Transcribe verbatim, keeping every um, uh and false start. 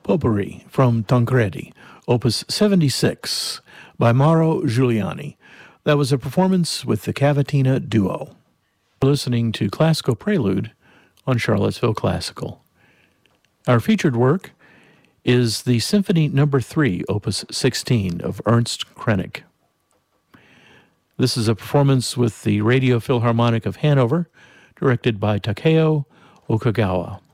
Potpourri from Tancredi, Opus seventy-six, by Mauro Giuliani. That was a performance with the Cavatina Duo. You're listening to Classical Prelude on Charlottesville Classical. Our featured work is the Symphony Number three, Opus sixteen, of Ernst Krenek. This is a performance with the Radio Philharmonic of Hanover, directed by Takeo Okagawa.